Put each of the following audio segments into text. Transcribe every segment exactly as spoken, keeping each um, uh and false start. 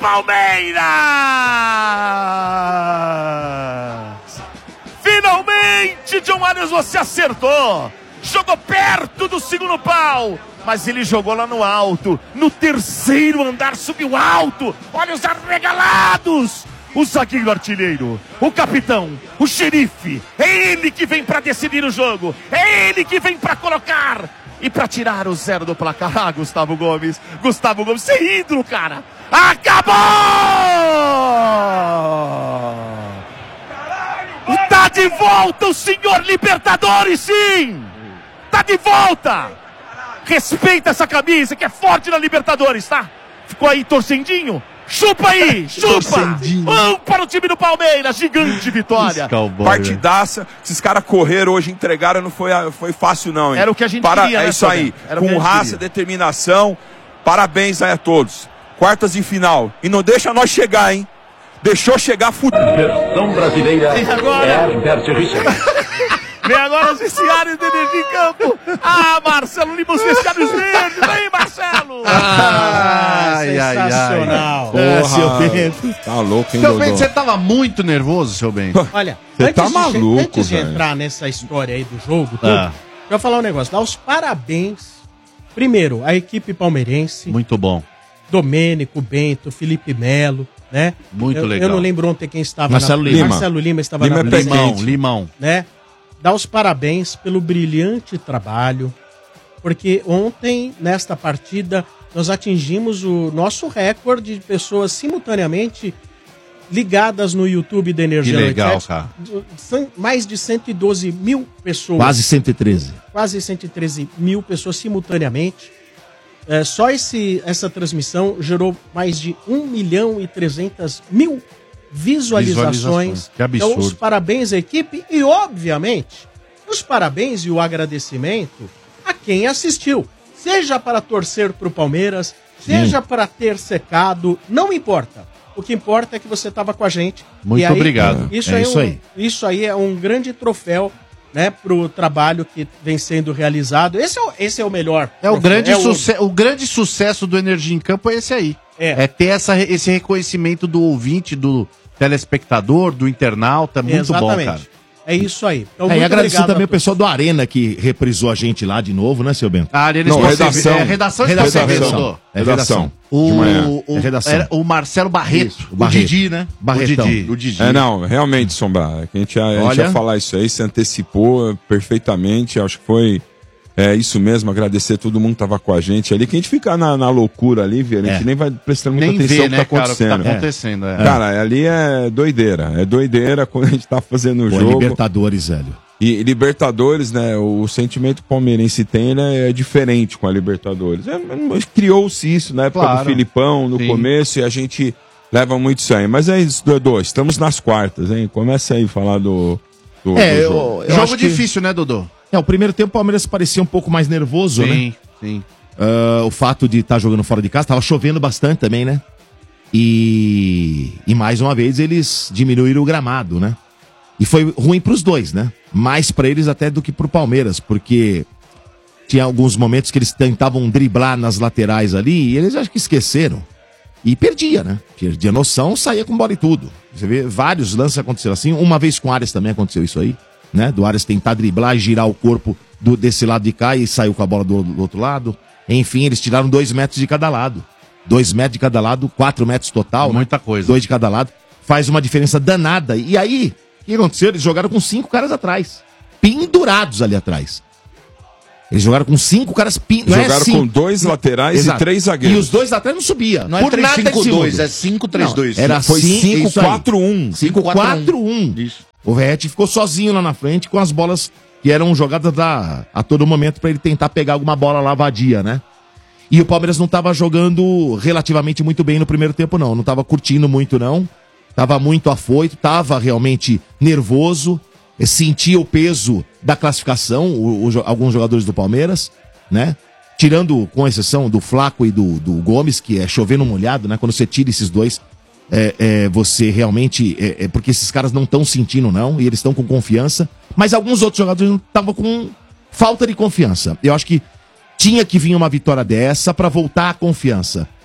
Palmeiras! Finalmente, John Arias, você acertou. Jogou perto do segundo pau, mas ele jogou lá no alto, no terceiro andar, subiu alto. Olha os arregalados. O zagueiro artilheiro, o capitão, o xerife. É ele que vem para decidir o jogo. É ele que vem para colocar e para tirar o zero do placar. Ah, Gustavo Gomes. Gustavo Gomes, você é ídolo, cara. Acabou! Tá de volta o senhor Libertadores, sim! Tá de volta! Respeita essa camisa que é forte na Libertadores, tá? Ficou aí torcendinho? Chupa aí, chupa! Um para o time do Palmeiras, gigante vitória. Partidaça, esses caras correram hoje, entregaram, não foi, foi fácil não, hein? Era o que a gente Para, queria, é né, isso aí, com raça, queria. Determinação, parabéns aí a todos. Quartas de final, e não deixa nós chegar, hein? Deixou chegar fudido. Versão brasileira e agora? É Herbert Richard. Vem agora os vestiários de energia em campo. Ah, Marcelo Lima, os vestiários verdes. Vem, Marcelo. Ah, ai, sensacional. Ai, ai. É, seu Bento. Tá louco, hein, Seu Dodô? Bento, você tava muito nervoso, seu Bento. Olha, você antes, tá de, maluco, antes de velho. entrar nessa história aí do jogo, tudo, Ah. eu vou falar um negócio. Dar os parabéns, primeiro, à equipe palmeirense. Muito bom. Domênico, Bento, Felipe Melo, né? Muito eu, legal. Eu não lembro ontem quem estava Marcelo na... Lima. Marcelo Lima estava Lima na é pé Limão, quente. limão. né? Dar os parabéns pelo brilhante trabalho, porque ontem, nesta partida, nós atingimos o nosso recorde de pessoas simultaneamente ligadas no YouTube da Energia Que legal, noite sete. cara. São mais de cento e doze mil pessoas. Quase cento e treze. Quase cento e treze mil pessoas simultaneamente. É, só esse, essa transmissão gerou mais de um milhão e trezentas mil visualizações. Visualizações. Que absurdo. Então, os parabéns à equipe e, obviamente, os parabéns e o agradecimento a quem assistiu. Seja para torcer para o Palmeiras, seja para ter secado, não importa. O que importa é que você estava com a gente. Muito E aí, obrigado. Isso, É aí isso um- aí. isso aí é um grande troféu, né, pro trabalho que vem sendo realizado. Esse é o, esse é o melhor. É o troféu. grande, É o- suce- o grande sucesso do Energia em Campo é esse aí. É. É ter essa, esse reconhecimento do ouvinte, do telespectador, do internauta. Muito Exatamente. bom, cara. É isso aí. Então, É, e muito agradecer obrigado também a o pessoal do Arena que reprisou a gente lá de novo, né, seu Bento? A Arena Não, Esportiva- redação. É, redação Redação, Esportiva, redação. Dodô. É redação. O, De manhã. o, É redação. era o Marcelo Barreto. Isso, o o, Barreto. Didi, né? Barretão. O Didi. O Didi. É, não, realmente, Sombra, a gente, ia, a gente Olha. ia falar isso aí, se antecipou perfeitamente, acho que foi é, isso mesmo, agradecer todo mundo que tava com a gente ali, que a gente fica na, na loucura ali, viu? A gente É. nem vai prestando muita Nem atenção vê, no que né, tá cara, o que acontecendo. tá acontecendo. É. Cara, ali é doideira, é doideira quando a gente tá fazendo o Pô, jogo. Libertadores, velho. E Libertadores, né, o sentimento que o palmeirense tem, né, é diferente com a Libertadores. É, criou-se isso na época Claro. do Filipão, no Sim. começo, e a gente leva muito isso aí. Mas é isso, Dodô, estamos nas quartas, hein? Começa aí a falar do, do, É, do eu, jogo. eu Jogo acho que- difícil, né, Dodô? É, o primeiro tempo o Palmeiras parecia um pouco mais nervoso, né? Sim, sim. Ah, o fato de estar jogando fora de casa, tava chovendo bastante também, né? E, e mais uma vez eles diminuíram o gramado, né? E foi ruim pros dois, né? Mais pra eles até do que pro Palmeiras, porque tinha alguns momentos que eles tentavam driblar nas laterais ali e eles acho que esqueceram. E perdia, né? Perdia noção, saía com bola e tudo. Você vê, vários lances aconteceram assim. Uma vez com o Arias também aconteceu isso aí, né? Do Arias tentar driblar e girar o corpo do, desse lado de cá e saiu com a bola do, do outro lado. Enfim, eles tiraram dois metros de cada lado. Dois metros de cada lado, quatro metros total. Muita né? coisa. Dois de cada lado. Faz uma diferença danada. E aí, o que aconteceu? Eles jogaram com cinco caras atrás. Pendurados ali atrás. Eles jogaram com cinco caras pendurados. Jogaram com dois laterais e três zagueiros. E os dois atrás não subia. Não é Por três nada cinco de dois, segundo. é cinco três dois. Não, Era Foi cinco quatro um. cinco quatro um. Isso. O Verratti ficou sozinho lá na frente com as bolas que eram jogadas da, a todo momento pra ele tentar pegar alguma bola lá vadia, né? E o Palmeiras não tava jogando relativamente muito bem no primeiro tempo, não. Não tava curtindo muito, não. Tava muito afoito, tava realmente nervoso. Sentia o peso da classificação, o, o, alguns jogadores do Palmeiras, né? Tirando, com exceção do Flaco e do, do Gomes, que é chover no molhado, né? Quando você tira esses dois, é, é, você realmente... É, é porque esses caras não estão sentindo, não, e eles estão com confiança. Mas alguns outros jogadores não estavam com falta de confiança. Eu acho que tinha que vir uma vitória dessa pra voltar a confiança.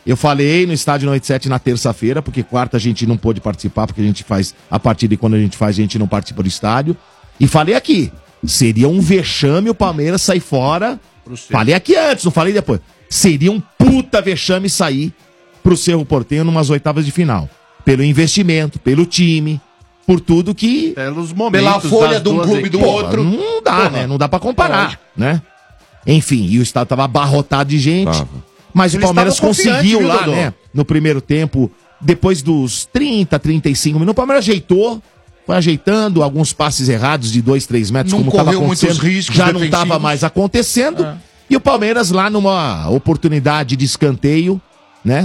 Eu falei no Estádio noventa e sete na terça-feira, porque quarta a gente não pôde participar, porque a gente faz a partir de quando a gente faz, a gente não participa do estádio. E falei aqui, seria um vexame o Palmeiras sair fora. Falei aqui antes, não falei depois. Seria um puta vexame sair pro Cerro Porteño numas oitavas de final. Pelo investimento, pelo time, por tudo que... Pelos momentos. Pela folha de um clube do Porra, outro. Não dá, Porra. né? Não dá pra comparar, né? Enfim, e o estádio tava abarrotado de gente. Tava. Mas Eles o Palmeiras estavam confiantes, conseguiu viu, lá, Dodô? né? No primeiro tempo, depois dos trinta, trinta e cinco minutos, o Palmeiras ajeitou, foi ajeitando alguns passes errados de dois, três metros, Não como estava correu muitos acontecendo. riscos Já não defensivos. estava mais acontecendo. E o Palmeiras lá numa oportunidade de escanteio, né?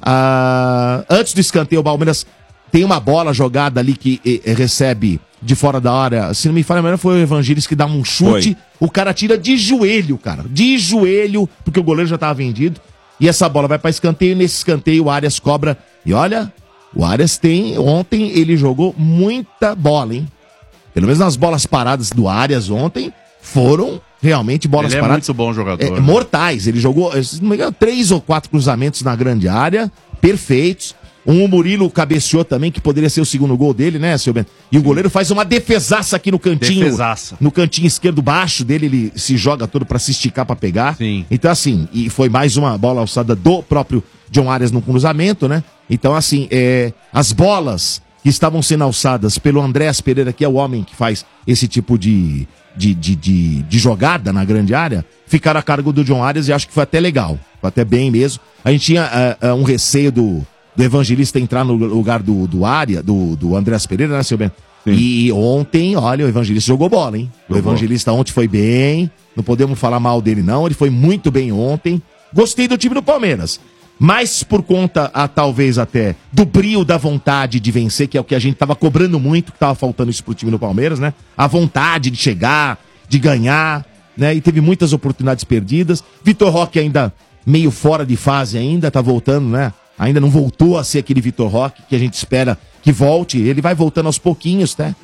Ah, antes do escanteio, o Palmeiras tem uma bola jogada ali que eh, eh, recebe de fora da área. Se não me falha a memória, foi o Evangelis que dá um chute. Foi. O cara tira de joelho, cara. De joelho, porque o goleiro já estava vendido. E essa bola vai para escanteio. E nesse escanteio, o Arias cobra. E olha, o Arias tem... Ontem ele jogou muita bola, hein? Pelo menos nas bolas paradas do Arias ontem, foram realmente bolas Ele é paradas. muito bom jogador. É, né? mortais. Ele jogou, se não me engano, três ou quatro cruzamentos na grande área, perfeitos. Um o Murilo cabeceou também, que poderia ser o segundo gol dele, né, seu Bento? E o goleiro faz uma defesaça aqui no cantinho. Defesaça. No cantinho esquerdo baixo dele, ele se joga todo pra se esticar pra pegar. Sim. Então, assim, e foi mais uma bola alçada do próprio John Arias no cruzamento, né? Então, assim, é, as bolas que estavam sendo alçadas pelo Andrés Pereira, que é o homem que faz esse tipo de, de, de, de, de jogada na grande área, ficaram a cargo do John Arias e acho que foi até legal. Foi até bem mesmo. A gente tinha uh, uh, um receio do, do Evangelista entrar no lugar do, do área, do, do Andrés Pereira, né, seu Bento? Sim. E ontem, olha, o Evangelista jogou bola, hein? O Jogou. Evangelista ontem foi bem, não podemos falar mal dele não, ele foi muito bem ontem. Gostei do time do Palmeiras. Mas por conta, a, talvez até, do brio da vontade de vencer, que é o que a gente tava cobrando muito, que tava faltando isso pro time do Palmeiras, né? A vontade de chegar, de ganhar, né? E teve muitas oportunidades perdidas. Vitor Roque ainda meio fora de fase ainda, tá voltando, né? Ainda não voltou a ser aquele Vitor Roque que a gente espera que volte. Ele vai voltando aos pouquinhos, né?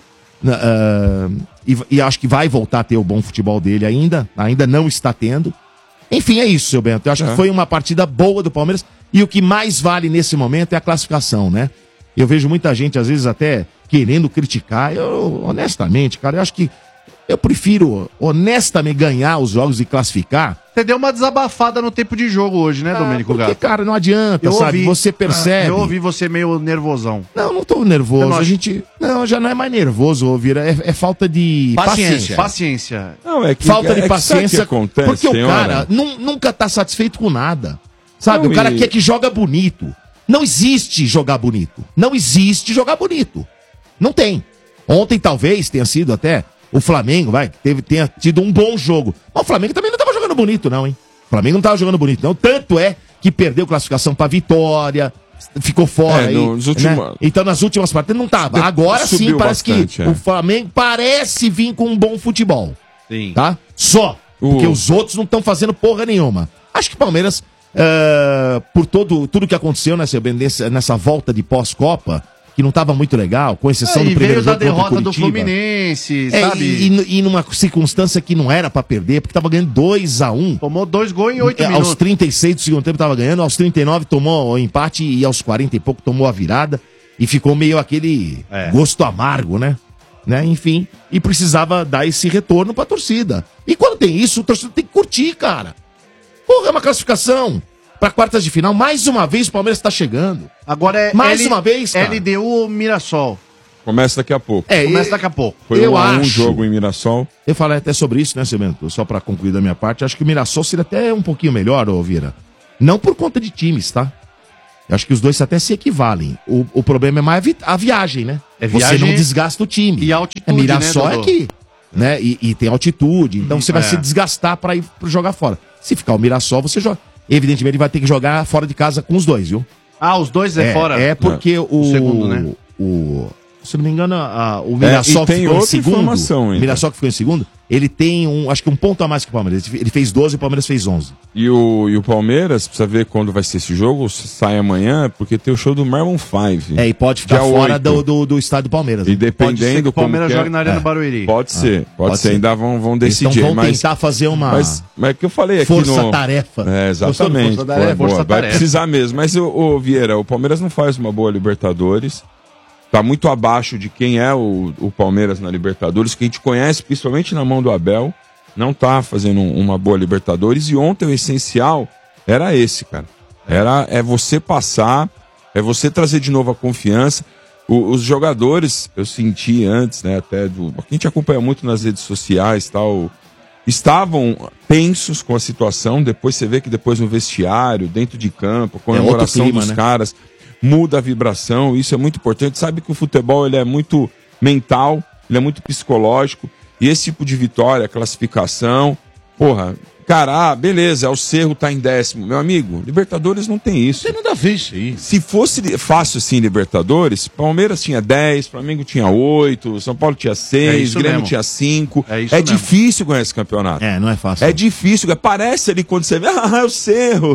Uh, e, e acho que vai voltar a ter o bom futebol dele ainda. Ainda não está tendo. Enfim, é isso, seu Bento. Eu acho É. que foi uma partida boa do Palmeiras. E o que mais vale nesse momento é a classificação, né? Eu vejo muita gente, às vezes, até querendo criticar. Eu, honestamente, cara, eu acho que eu prefiro, honestamente, ganhar os jogos e classificar. Você deu uma desabafada no tempo de jogo hoje, né, Domênico Porque, Gato? cara, não adianta, Eu sabe? ouvi. Você percebe. Eu ouvi você meio nervosão. Não, não tô nervoso. Eu não A acho- gente. Não, já não é mais nervoso, Ouvir. É, é falta de paciência. Paciência. Não, é que, Falta é de que sabe paciência. o que acontece, porque o senhora? cara nu- nunca tá satisfeito com nada. Sabe? Não, o cara e- quer que joga bonito. Não existe jogar bonito. Não existe jogar bonito. Não tem. Ontem talvez tenha sido até o Flamengo, vai, que teve, tenha tido um bom jogo. Mas o Flamengo também não tava jogando bonito, não, hein? O Flamengo não tava jogando bonito, não. Tanto é que perdeu classificação pra Vitória, ficou fora É, aí. nos né? últimos- Então nas últimas partidas não tava. Agora sim, Subiu parece bastante, que é. o Flamengo parece vir com um bom futebol. Sim. Tá? Só. O- Porque os outros não estão fazendo porra nenhuma. Acho que o Palmeiras, ah, por todo, tudo que aconteceu nessa, nessa, nessa volta de pós-Copa, que não estava muito legal, com exceção É, do e primeiro veio da jogo contra o derrota do Curitiba. Fluminense, É, sabe? e, e, e numa circunstância que não era pra perder, porque tava ganhando dois a um. Tomou dois gols em oito É, minutos. aos trinta e seis do segundo tempo tava ganhando, aos trinta e nove tomou o empate e aos quarenta e pouco tomou a virada. E ficou meio aquele É. gosto amargo, né? né? Enfim, e precisava dar esse retorno pra torcida. E quando tem isso, o torcedor tem que curtir, cara. Porra, é uma classificação pra quartas de final. Mais uma vez o Palmeiras tá chegando. Agora é Mais L- uma vez, cara. L D U ou Mirassol. Começa daqui a pouco. É, Começa e- daqui a pouco. Foi eu um a um acho- jogo em Mirassol. Eu falei até sobre isso, né, Cimento? Só pra concluir da minha parte, acho que o Mirassol seria até um pouquinho melhor, ô Vira. Não por conta de times, tá? Eu acho que os dois até se equivalem. O, o problema é mais a, vi- a viagem, né? É Você viagem não desgasta o time. e altitude, É Mirassol né, é Dodô? aqui, né? E, e tem altitude, então você vai É. se desgastar pra ir pra jogar fora. Se ficar o Mirassol, você joga. Evidentemente vai ter que jogar fora de casa com os dois, viu? Ah, os dois é, fora? É porque o, O segundo, né? o, se não me engano, a- o Mirassol e que tem ficou em outra segundo. informação O ainda. Mirassol que ficou em segundo, ele tem um, acho que um ponto a mais que o Palmeiras. Ele fez doze e o Palmeiras fez onze. E o, e o Palmeiras, precisa ver quando vai ser esse jogo, se sai amanhã, porque tem o show do Maroon cinco. É, e pode ficar Dia fora oito. do, do, do estádio do Palmeiras. E né? dependendo Pode ser que o como Palmeiras que é- jogue na Arena É. Barueri. Pode ser, pode, pode ser. ser. Ainda vão, vão Eles decidir. então vão mas, tentar fazer uma mas, mas é que eu falei aqui no... força-tarefa. É, exatamente. Gostou do força-tarefa? Boa, boa. Vai Força-tarefa. precisar mesmo. Mas, o, o Vieira, o Palmeiras não faz uma boa Libertadores. Tá muito abaixo de quem é o, o Palmeiras na Libertadores, que a gente conhece, principalmente na mão do Abel. Não tá fazendo um- uma boa Libertadores. E ontem o essencial era esse, cara. Era, é você passar, é você trazer de novo a confiança. O- os jogadores, eu senti antes, né, até do... A gente acompanha muito nas redes sociais e tal... Estavam tensos com a situação, depois você vê que depois no vestiário, dentro de campo, a comemoração clima, dos né? caras, muda a vibração, isso é muito importante. Sabe que o futebol ele é muito mental, ele é muito psicológico, e esse tipo de vitória, classificação, porra, cara, ah, beleza, é o Cerro tá em décimo. Meu amigo, Libertadores não tem isso. Você nada fez isso aí. Se fosse li- fácil assim, Libertadores, Palmeiras tinha dez, Flamengo tinha oito, São Paulo tinha É seis, isso Grêmio mesmo. tinha cinco. É isso É mesmo. difícil ganhar esse campeonato. É, não é fácil. É difícil, parece ali quando você vê, ah, é o Cerro,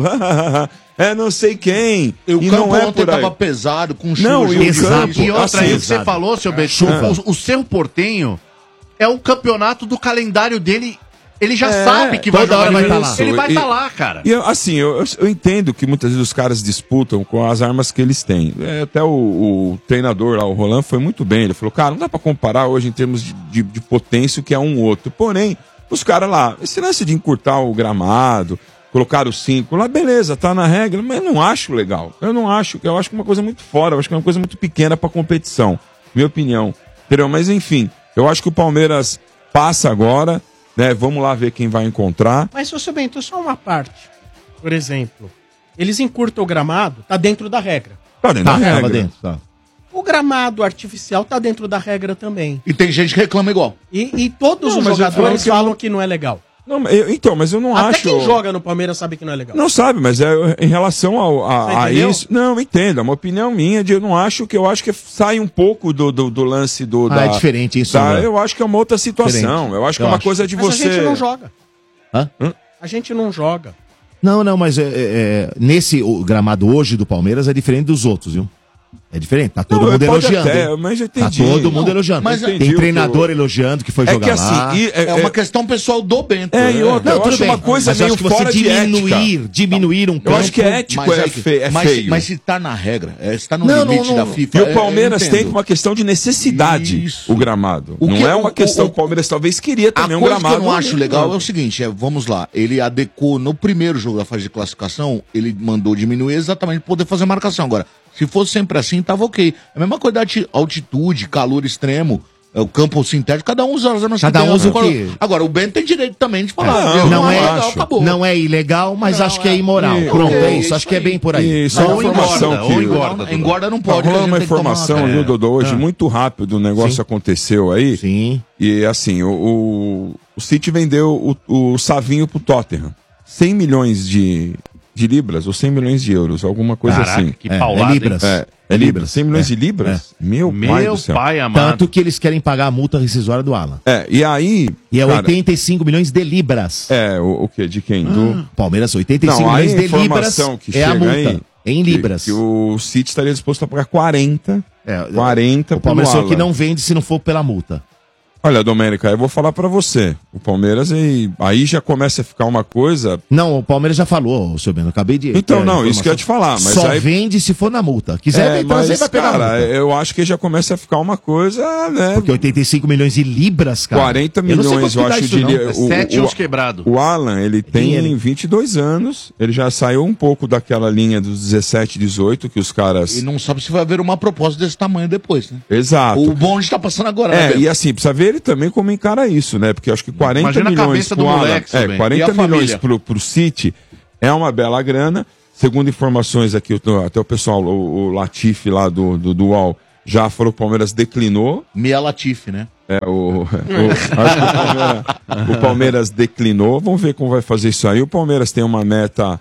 é não sei quem. E o e campo não é ontem por aí. tava pesado, com Não, chuva. e o Exato. campo, E outra, assim, aí que você exato. falou, seu Beto, Chuva. o, o Cerro Portenho é o campeonato do calendário dele. Ele já É, sabe que vai toda hora jogar vai Libertadores. tá lá. Ele vai E- estar lá, cara. E eu, assim, eu, eu- eu entendo que muitas vezes os caras disputam com as armas que eles têm. É, até o, o treinador lá, o Roland, foi muito bem. Ele falou, cara, não dá pra comparar hoje em termos de, de, de potência o que é um outro. Porém, os caras lá, esse lance de encurtar o gramado, colocar os cinco lá, beleza, tá na regra, mas eu não acho legal. Eu não acho, eu acho que é uma coisa muito fora, eu acho que é uma coisa muito pequena pra competição. Minha opinião. Entendeu? Mas enfim, eu acho que o Palmeiras passa agora, né? Vamos lá ver quem vai encontrar. Mas, seu Bento, só uma parte. Por exemplo, eles encurtam o gramado, tá dentro da regra. Tá dentro Tá, da tava regra. dentro, tá. O gramado artificial tá dentro da regra também. E tem gente que reclama igual. E, e todos Não, os mas eu jogadores falo que falam que não é legal. Não, mas eu- então, mas eu não Até acho. quem joga no Palmeiras sabe que não é legal. Não sabe, mas é em relação ao, a, Você a entendeu? isso. Não, entenda, é uma opinião minha de eu não acho que eu acho que sai um pouco do, do, do lance do. Ah, da, é diferente isso, da- né? Eu acho que é uma outra situação. Diferente. Eu acho que Eu é uma acho. coisa de Mas você. a gente não joga. Hã? A gente não joga. Não, não, mas é, é, é, nesse o gramado hoje do Palmeiras é diferente dos outros, viu? É diferente, tá todo Não, mundo pode elogiando. até, hein? mas eu tá entendi. todo mundo Não, elogiando. mas Tem entendi o treinador que eu- elogiando que foi É jogar que assim, lá. e- É, uma questão pessoal do Bento. É, e né? outra, Não, eu tudo acho bem. uma coisa Mas eu meio acho que você fora de diminuir, ética. diminuir um Eu acho que é ético, Mas é, que- fe- é mas, feio. mas se tá na regra, é, se tá no Não, limite não, da não. FIFA. E o é, Palmeiras eu tem entendo. uma questão de necessidade, Isso. o gramado. O não que- é uma o- questão o- que o Palmeiras talvez queria A também um coisa gramado. que eu não acho legal é não. o seguinte, é, vamos lá, ele adequou no primeiro jogo da fase de classificação, ele mandou diminuir exatamente para poder fazer marcação. Agora, se fosse sempre assim, tava ok. É a mesma coisa da alti- altitude, calor extremo, é, o campo sintético, cada um usa as armas Cada que tem. um usa o Agora- que- Agora, o Bento tem direito também de falar. Não, viu? não é- legal, acho. acabou. Não é ilegal, mas Não, acho que é é- imoral. E- Pronto, é é isso. isso Acho que é bem por aí. E só Ou uma informação engorda, que... ou engorda. Não, engorda não pode. Tá rolando a gente uma tem que tomar informação, uma- viu, Dodô? Hoje, Ah. muito rápido, o negócio Sim. aconteceu aí. Sim. E assim, o, o, o City vendeu o, o Savinho pro Tottenham. cem milhões de, de libras ou cem milhões de euros, alguma coisa Caraca, assim. que É, paulada, é libras. hein? É, é libras. cem milhões É, de libras? Meu, pai Meu do céu. pai amado. Tanto que eles querem pagar a multa rescisória do Alan. É, e aí... E é cara, oitenta e cinco milhões de libras. É, o, o quê? De quem? Do... Palmeiras, oitenta e cinco Não, aí milhões a de libras informação que é a chega multa. aí... Em que- libras. Que, o City estaria disposto a pagar quarenta. É, quarenta O Palmeiras pelo falou que Alan. não vende se não for pela multa. Olha, Domênica, eu vou falar pra você. O Palmeiras, aí, aí já começa a ficar uma coisa... Não, o Palmeiras já falou, seu Bento. Acabei de. Então, ter a não, isso que eu ia te falar, mas Só aí- vende se for na multa. Quiser É, vem trazer, mas, vai pegar a cara, multa. eu acho que já começa a ficar uma coisa, né? Porque oitenta e cinco milhões de libras, cara. quarenta Eu não sei milhões, quanto eu que dá acho, isso, de não. li- É o- sete o- uns quebrados. O Alan, ele tem Dinheiro. vinte e dois anos, ele já saiu um pouco daquela linha dos dezessete, dezoito, que os caras... E não sabe se vai haver uma proposta desse tamanho depois, né? Exato. O bonde tá passando agora, né, É, Bento? e assim, precisa ver ele também como encara isso, né? Porque eu acho que quarenta Imagina a milhões cabeça do pro Alan, moleque, seu é, bem. quarenta E a milhões família? pro, pro City é uma bela grana. Segundo informações aqui, eu tô- até o pessoal, o, o Latifi lá do, do, do U O L, já falou que o Palmeiras declinou. Mia Latifi, né? É, o, o, acho que o, Palmeiras, o Palmeiras declinou. Vamos ver como vai fazer isso aí. O Palmeiras tem uma meta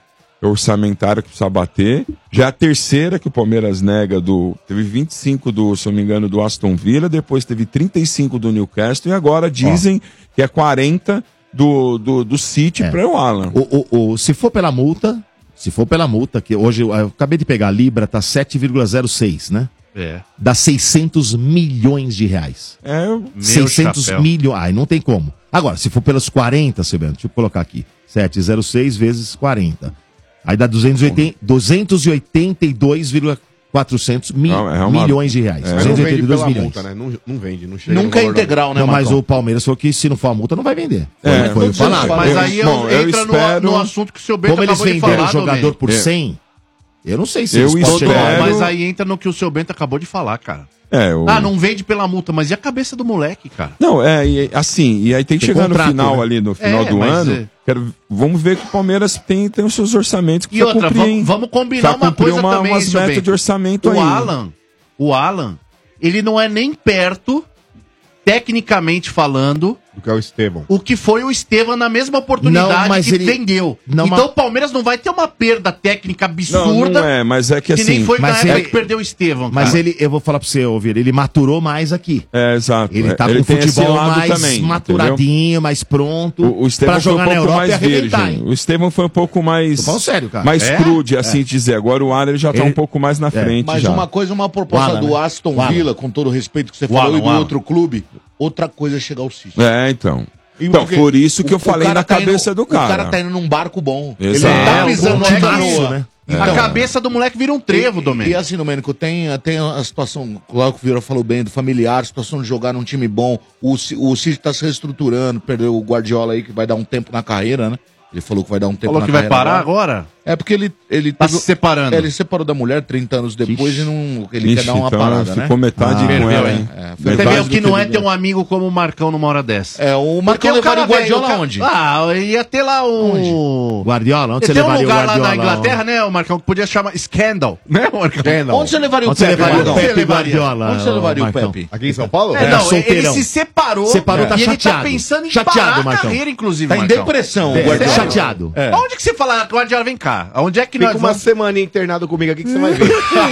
orçamentária que precisa bater. Já é a terceira que o Palmeiras nega do... Teve vinte e cinco do, se eu não me engano, do Aston Villa, depois teve trinta e cinco do Newcastle e agora dizem que é quarenta do, do, do City É. para o Alan. O, o, o, se for pela multa, se for pela multa, que hoje eu, eu acabei de pegar a Libra, tá sete vírgula zero seis, né? É. Dá seiscentos milhões de reais. É, seiscentos chapéu. milhões. Ai, não tem como. Agora, se for pelos quarenta, Silvano, deixa eu colocar aqui. setecentos e seis vezes quarenta. Aí dá duzentos e oitenta, duzentos e oitenta e dois vírgula quatrocentos mi, Não, é uma- milhões de reais. é. Mas não vende duzentos e oitenta e dois pela milhões. multa, né? Não, não vende, não chega. Nunca é no valor, não. integral, né, Não, mas Marcão? o Palmeiras falou que se não for a multa, não vai vender. É, foi Não, falado. mas Eu- aí bom, eu entra no- espero- no, assunto que o seu Bento Como eles acabou de venderam falar, o jogador Domênico. por É. cem, eu não sei se Eu eles podem espero- chegar. Mas aí entra no que o seu Bento acabou de falar, cara. É, o... Ah, não vende pela multa, mas e a cabeça do moleque, cara? Não, é, e, assim, e aí tem que Tem chegar contrato, no final né? ali, no final É, do mas, ano. é- Quero, vamos ver que o Palmeiras tem, tem os seus orçamentos que E precisa outra, cumprir, vamos, hein? vamos combinar Precisa uma cumprir coisa uma- também, umas seu metas Bento. de orçamento o aí. Alan, o Alan, ele não é nem perto, tecnicamente falando, Do que é o Estevão. o que foi o Estevam na mesma oportunidade Não, mas que ele- vendeu. não, então mas- o Palmeiras não vai ter uma perda técnica Não, absurda, não é, mas é que que assim... nem foi na mas época ele- que perdeu o Estevam, Mas cara. ele, eu vou falar pra você, ouvir, ele maturou mais aqui. É, exato. Ele tá É, com o tem esse futebol lado mais também, maturadinho, mais pronto O, o Estevão pra foi um jogar na pouco Europa e mais arrebentar, virgem. hein? O Estevão foi um pouco mais... Tô falando sério, cara. Mais É? crude, assim dizer. Agora o Alan ele já tá Ele- um pouco mais na frente Mas já. uma coisa, uma proposta O Alan, do né? Aston O Alan. Villa, com todo o respeito que você O falou, Alan, e do o Alan. outro clube, outra coisa é chegar ao City. É, então. E Então, porque por isso que o- eu o falei cara na tá cabeça indo- do cara. O cara tá indo num barco bom. Exato. Ele não tá É, pisando um no timaço, canoa. né? A cabeça do moleque vira um trevo, é. Domênico. E assim, Domênico, tem, tem a situação, claro que o Vieira falou bem, do familiar, a situação de jogar num time bom. O, Ci- o City tá se reestruturando, perdeu o Guardiola aí, que vai dar um tempo na carreira, né? Ele falou que vai dar um tempo Falou na que vai carreira. parar agora? É porque ele, ele Tá teve- se separando. É, ele separou da mulher trinta anos depois e não, ele Ixi, quer dar uma então parada, né? ficou metade com perdeu, ela, é. hein? É, foi Você vê metade o do que não é ele ter deu. um amigo como o Marcão numa hora dessa. É, o Marcão Porque levaria o velho, Guardiola cara- onde? Ah, ia ter lá um... Guardiola? Onde você Tem um levaria o lugar lá Guardiola? na Inglaterra, né, o Marcão, que podia chamar Scandal, né, Marcão? Onde você levaria o Onde você Pepe? levaria o Marcão? Pepe Onde você levaria? Guardiola, Onde você ô, levaria o Marcão? Pepe? Aqui em São Paulo? É, É, não, ele solteirão. se separou. Separou, tá e ele chateado. tá pensando em Chateado, parar a Marcão. carreira, inclusive, Tá em Marcão. depressão, o É, Guardiola. chateado. É. Onde que você fala, Guardiola, vem cá, onde é que Fica nós uma vamos... semana internado comigo aqui que você vai ver.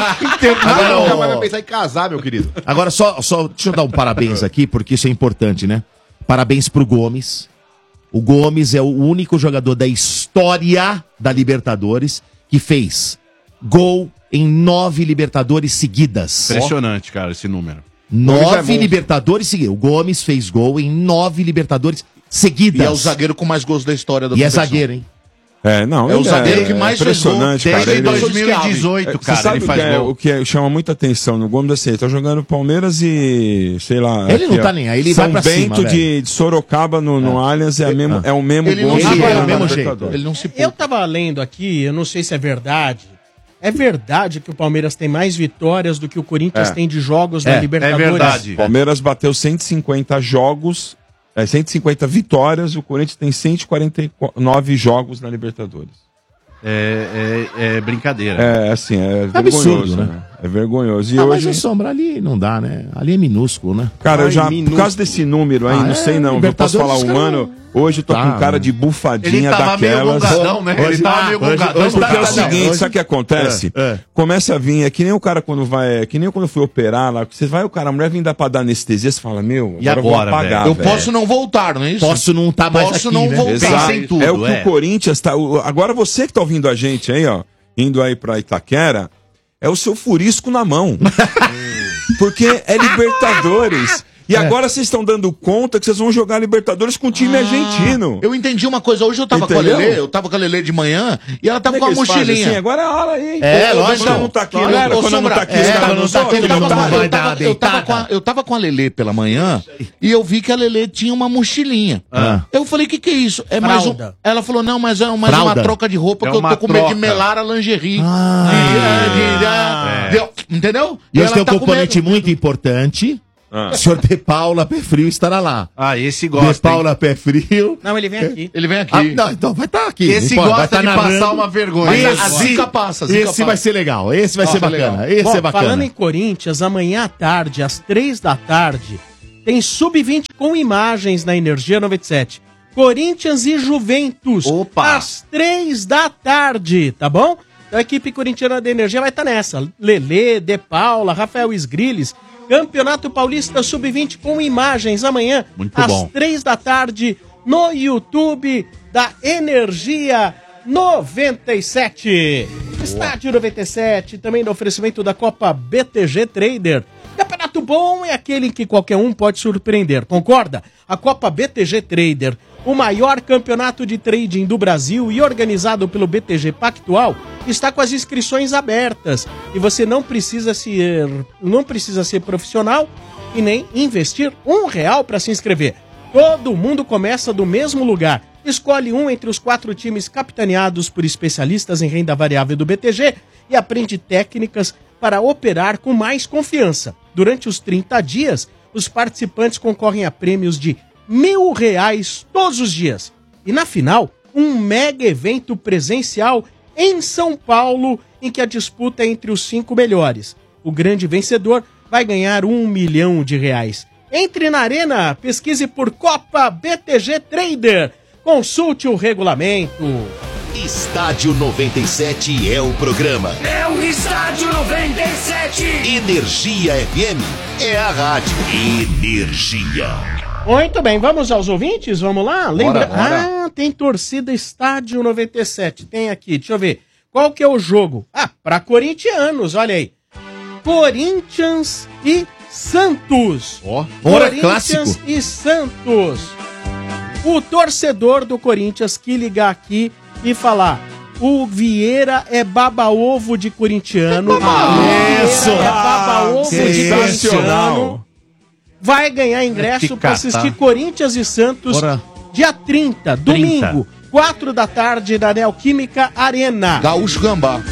Agora, Agora ô, nunca mais vai pensar em casar, meu querido. Agora, só, só deixa eu dar um parabéns aqui, porque isso é importante, né? Parabéns pro Gomes. O Gomes é o único jogador da história da Libertadores que fez gol em nove Libertadores seguidas. Impressionante, cara, esse número. Gomes é Nove monstro. Libertadores seguidas. O Gomes fez gol em nove Libertadores seguidas. E é o zagueiro com mais gols da história da E é competição. zagueiro, hein? É, não, É o ele zagueiro que mais fez gol impressionante, cara. Desde Ele- dois mil e dezoito, É, cara, você sabe ele o faz que, é, gol. o que é- chama muita atenção no Gomes? Assim, ele tá jogando Palmeiras e, sei lá... Ele não aqui, tá ó, nem aí, ele São vai pra Bento cima, de, de Sorocaba no, no Allianz é, a mesmo, é o mesmo Ele gol não que se ele é ganhou o na mesmo jeito. Libertadores. Ele não se Eu tava lendo aqui, eu não sei se é verdade. É verdade que o Palmeiras tem mais vitórias do que o Corinthians É. tem de jogos É, na é Libertadores? verdade. O Palmeiras bateu cento e cinquenta jogos, é, cento e cinquenta vitórias, e o Corinthians tem cento e quarenta e nove jogos na Libertadores. É, é, é brincadeira. É, assim, é, absurdo, vergonhoso, né? né? É vergonhoso. E Ah, hoje, mas o Sombra ali não dá, né? Ali é minúsculo, né? cara, eu Ai, já, por minúsculo. causa desse número aí, Ah, não é, sei não, eu posso Libertadores, falar os um caras ano, hoje eu tô Tá, com cara né? de bufadinha Ele tava meio daquelas. gongadão, né? Ele Hoje- tava ah, meio hoje- gongadão. hoje não tá- Porque é o tava, não, seguinte, hoje- sabe o que acontece? É, é. Começa a vir, é que nem o cara quando vai, é que nem quando eu fui operar lá, você vai, o cara, a mulher vem dar pra dar anestesia, você fala, meu, E agora eu vou agora, apagar, Eu velho. posso não voltar, não é isso? Posso não estar mais Posso aqui, não né? voltar. Exato. Pensa em tudo, é o que é. o Corinthians tá. o- Agora você que tá ouvindo a gente aí, ó, indo aí pra Itaquera, é o seu furisco na mão. Porque é Libertadores. E agora vocês estão dando conta que vocês vão jogar Libertadores com o time argentino. Eu entendi uma coisa. Hoje eu tava Entendeu? com a Lelê, eu tava com a Lelê de manhã e ela tava Como é com a que eles fazem mochilinha. assim? Agora é a hora aí. É, Ô, lógico. Quando não tá aqui, Olha, não era? ô, Quando não Sombra, tá aqui, é, os caras quando não não tá são. aqui, Eu todo tava, mundo com a, vai eu, dar tava, uma eu, tava deitada. com a, eu tava com a Lelê pela manhã e eu vi que a Lelê tinha uma mochilinha. Ah. Eu falei, o que que é isso? É mais um... Fralda. Ela falou, não, mas é mais uma Fralda. troca de roupa É que eu uma tô com medo de troca. melar a lingerie. Ah. De- de- de- de- Entendeu? E hoje ela tem um tá com componente medo. muito importante. Ah. O senhor De Paula Pé Frio estará lá. Ah, esse De gosta. hein? Paula Pé Frio. Não, ele vem aqui. Ele vem aqui. Ah, não, então vai estar aqui. Esse Não importa, vai gosta tá de narrando. passar uma vergonha. Mas a- a Esse- zica passa, a zica Esse passa. vai ser legal. Esse vai Ah, ser vai bacana. legal. Esse Bom, é bacana. falando em Corinthians, amanhã à tarde, às três da tarde, tem sub vinte com imagens na Energia noventa e sete. Corinthians e Juventus. Opa! Às três da tarde, tá bom? Então a equipe corintiana da Energia vai estar nessa. Lelê, De Paula, Rafael Esgriles. Campeonato Paulista sub vinte com imagens amanhã. Muito às bom. três da tarde no YouTube da Energia noventa e sete. Estádio noventa e sete, também no oferecimento da Copa B T G Trader. Campeonato bom é aquele em que qualquer um pode surpreender, concorda? A Copa B T G Trader, o maior campeonato de trading do Brasil e organizado pelo B T G Pactual, está com as inscrições abertas e você não precisa ser, não precisa ser profissional e nem investir um real para se inscrever. Todo mundo começa do mesmo lugar. Escolhe um entre os quatro times capitaneados por especialistas em renda variável do B T G e aprende técnicas para operar com mais confiança. Durante os trinta dias, os participantes concorrem a prêmios de mil reais todos os dias. E na final, um mega evento presencial em São Paulo, em que a disputa é entre os cinco melhores. O grande vencedor vai ganhar um milhão de reais. Entre na arena, pesquise por Copa B T G Trader. Consulte o regulamento. Estádio noventa e sete é o programa. É o Estádio noventa e sete. Energia F M é a rádio. Energia. Muito bem, vamos aos ouvintes? Vamos lá? Lembra... Bora, bora. Ah, tem torcida Estádio noventa e sete. Tem aqui, deixa eu ver. Qual que é o jogo? Ah, para corintianos, olha aí. Corinthians e Santos. Ó, hora Corinthians clássico. e Santos. O torcedor do Corinthians que ligar aqui e falar: o Vieira é baba-ovo de corintiano. Ah, isso. É baba-ovo Que de sensacional. corintiano. Vai ganhar ingresso Que para catar. assistir Corinthians e Santos Ora. dia trinta, domingo, quatro da tarde, na Neoquímica Arena. Gaúcho Gambá.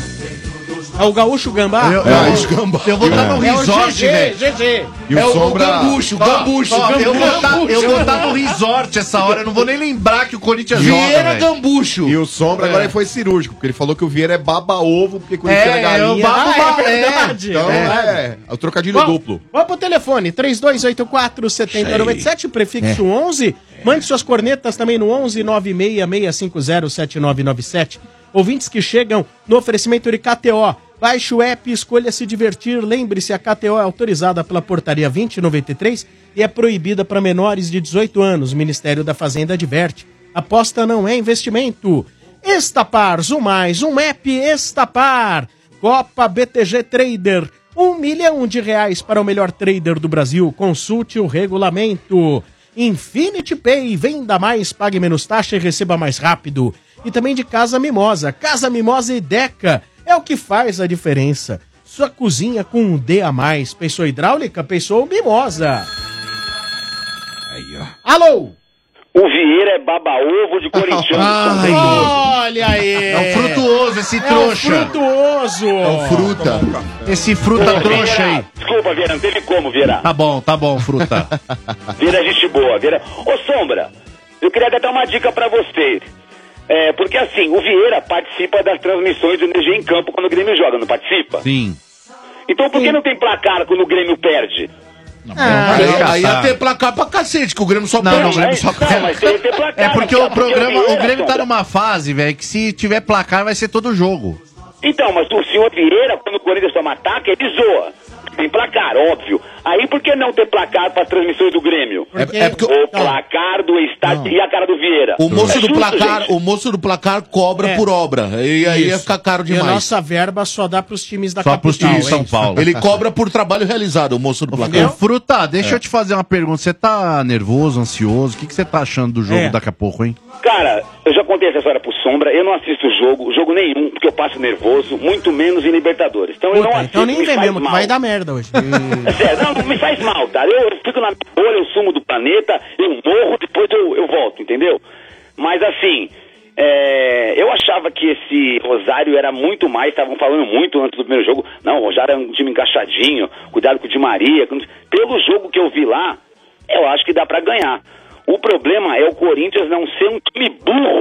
É o Gaúcho Gambá? Eu, É, eu, os Gambá. eu vou estar no É o resort, G G, velho. G G. E o é Sombra... o Gambucho, o Gambucho. Ó, eu vou Gambucho. tá- eu vou estar no resort essa hora, eu não vou nem lembrar que o Corinthians joga, Vieira velho. Gambucho. E o Sombra agora ele foi cirúrgico, porque ele falou que o Vieira é baba-ovo, porque quando É, ele tira galinha... eu babo Ah, ba- é verdade. Então, É. é, é o trocadilho Bom, duplo. Vamos pro telefone, três dois oito quatro, sete zero nove sete, prefixo onze. Mande suas cornetas também no onze nove seis seis cinco zero sete nove nove sete. Ouvintes que chegam no oferecimento de K T O. Baixe o app, escolha se divertir. Lembre-se, a K T O é autorizada pela portaria vinte e noventa e três e é proibida para menores de dezoito anos. O Ministério da Fazenda adverte. Aposta não é investimento. Estapar, um mais, um app Estapar. Copa B T G Trader. Um milhão de reais para o melhor trader do Brasil. Consulte o regulamento. Infinity Pay, venda mais, pague menos taxa e receba mais rápido. E também de Casa Mimosa. Casa Mimosa e Deca. É o que faz a diferença. Sua cozinha com um D a mais. Pensou hidráulica? Pensou mimosa. Aí, ó. Alô? O Vieira é baba-ovo de corintiano. Olha aí. É um frutuoso esse É um trouxa. frutuoso. É o Fruta. Esse fruta Ô, trouxa Vieira, aí. Desculpa, Vieira, não teve como, Vieira. Tá bom, tá bom, fruta. Vieira é gente boa. Vieira... Ô, Sombra, eu queria dar uma dica pra vocês. É, porque assim, o Vieira participa das transmissões do Energia em Campo quando o Grêmio joga, não participa? Sim. Então por que não tem placar quando o Grêmio perde? Ah, Aí, Aí, aí tá. ia ter placar pra cacete, que o Grêmio só Não, perde. não, o Grêmio só Não, mas tem que ter placar. É porque né? o programa, o Vieira, Grêmio tá Sombra. numa fase, velho, que se tiver placar vai ser todo jogo. Então, mas o senhor Vieira, quando o Corinthians toma ataque, ele zoa. Tem placar, óbvio. Aí por que não ter placar para as transmissões do Grêmio? Porque- É, é porque O placar do estádio e a cara do Vieira. o moço É do justo, placar, gente. o moço do placar cobra É. por obra. E aí ia Isso. ficar caro E a demais. nossa verba só dá pros times da Só capital. pros times de é São isso? Paulo. Ele cobra por trabalho realizado, o moço do placar. Entendeu? Ô, Fruta, deixa eu te fazer uma pergunta. Você tá nervoso, ansioso? O que, que você tá achando do jogo É. daqui a pouco, hein? Cara, eu já contei essa história pro Sombra, eu não assisto jogo, jogo nenhum, porque eu passo nervoso, muito menos em Libertadores. Então eu não Puta, assisto, então nem me vem faz mesmo, que mal. vai dar merda hoje. É sério, não, me faz mal, tá? Eu fico na minha bolha, eu sumo do planeta, eu morro, depois eu, eu volto, entendeu? Mas assim, é, eu achava que esse Rosário era muito mais, estavam falando muito antes do primeiro jogo, não, o Rosário é um time encaixadinho, cuidado com o Di Maria. Pelo jogo que eu vi lá, eu acho que dá pra ganhar. O problema é o Corinthians não ser um time burro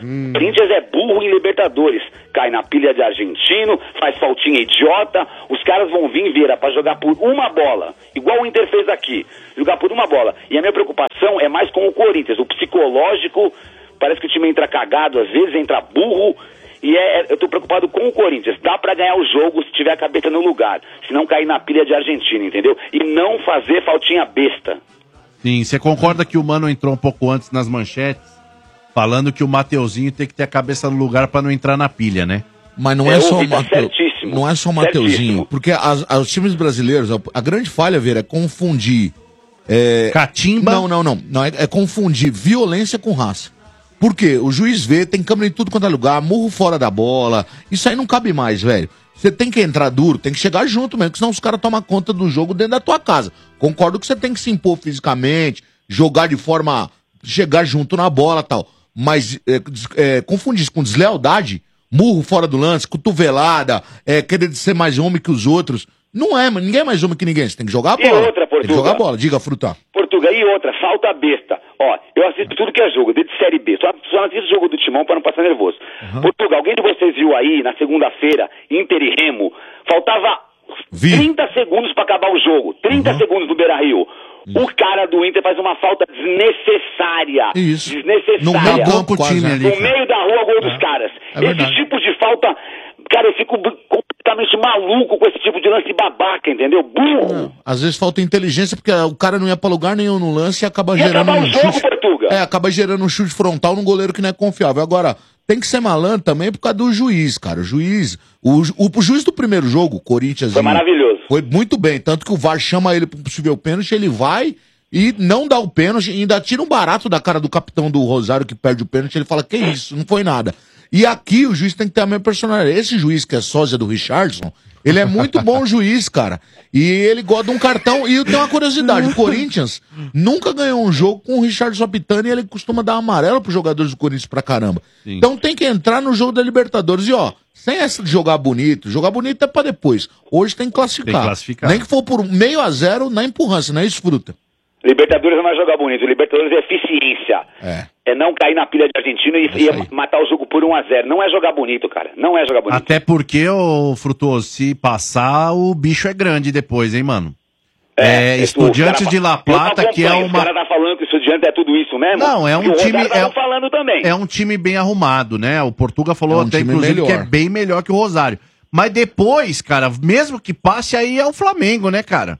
O Corinthians é burro em Libertadores. Cai na pilha de argentino, faz faltinha idiota. Os caras vão vir, Vieira, pra jogar por uma bola. Igual o Inter fez aqui. Jogar por uma bola. E a minha preocupação é mais com o Corinthians. O psicológico, parece que o time entra cagado, às vezes entra burro. E é, eu tô preocupado com o Corinthians. Dá pra ganhar o jogo se tiver a cabeça no lugar. Se não cair na pilha de argentino, entendeu? E não fazer faltinha besta. Sim, você concorda que o Mano entrou um pouco antes nas manchetes, falando que o Mateuzinho tem que ter a cabeça no lugar pra não entrar na pilha, né? Mas não é, é só o Mateu, não é só o Mateuzinho, porque as, as, os times brasileiros, a, a grande falha, Vera, é confundir... É... Catimba? Não, não, não. não é, é confundir violência com raça. Por quê? O juiz vê, tem câmera em tudo quanto é lugar, murro fora da bola, isso aí não cabe mais, velho. Você tem que entrar duro, tem que chegar junto mesmo, porque senão os caras tomam conta do jogo dentro da tua casa. Concordo que você tem que se impor fisicamente, jogar de forma... chegar junto na bola e tal. Mas é, é, confundir isso com deslealdade, murro fora do lance, cotovelada, é, querer ser mais homem que os outros. Não é, mano. Ninguém é mais homem que ninguém. Você tem que jogar a bola. E outra, Portuga. Tem que jogar a bola. Diga, Fruta. Portuga, e outra, falta besta. Ó, eu assisto tudo que é jogo, desde Série B. Só, só não assisto o jogo do Timão pra não passar nervoso. Uhum. Portuga, alguém de vocês viu aí, na segunda-feira, Inter e Remo, faltava Vi. trinta segundos pra acabar o jogo. trinta uhum. segundos no Beira-Rio. O cara do Inter faz uma falta desnecessária. Isso. Desnecessária. No meio do time ali. No meio da rua, gol é. dos caras. É esse tipo de falta... Cara, eu fico completamente maluco com esse tipo de lance babaca, entendeu? Burro. Não. Às vezes falta inteligência, porque o cara não ia pra lugar nenhum no lance e acaba e gerando um jogo, chute... Portuga. É, acaba gerando um chute frontal num goleiro que não é confiável. Agora, tem que ser malandro também por causa do juiz, cara. O juiz... O, o, o juiz do primeiro jogo, o Corinthians... Foi maravilhoso. Foi muito bem. Tanto que o V A R chama ele pro possível pênalti, ele vai... E não dá o pênalti, e ainda tira um barato da cara do capitão do Rosário que perde o pênalti. Ele fala, que isso, não foi nada. E aqui o juiz tem que ter a mesma personalidade. Esse juiz que é sósia do Richardson, ele é muito bom juiz, cara. E ele gosta de um cartão. E eu tenho uma curiosidade, o Corinthians nunca ganhou um jogo com o Richardson apitando e ele costuma dar amarelo pros jogadores do Corinthians pra caramba. Sim. Então tem que entrar no jogo da Libertadores. E ó, sem essa de jogar bonito, jogar bonito é pra depois. Hoje tem que classificar. Tem que classificar. Nem que for por meio a zero na empurrância, não é isso, Fruta? Libertadores não é jogar bonito, Libertadores é eficiência. É. É não cair na pilha de argentino e, e matar o jogo por um a zero. Não é jogar bonito, cara. Não é jogar bonito. Até porque, ô Frutuoso, se passar, o bicho é grande depois, hein, mano? É, é Estudiantes de La Plata, que é uma... O cara tá falando que o Estudiantes é tudo isso mesmo? Não, é um time... É, falando também. é um time bem arrumado, né? O Portuga falou é um até, inclusive, melhor. que é bem melhor que o Rosário. Mas depois, cara, mesmo que passe, aí é o Flamengo, né, cara?